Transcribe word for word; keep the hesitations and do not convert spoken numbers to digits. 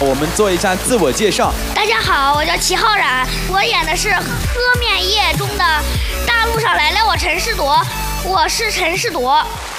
我们做一下自我介绍。 大家好，我叫齐浩然，我演的是《喝面夜》中的大路上来了我陈世铎，我是陈世铎。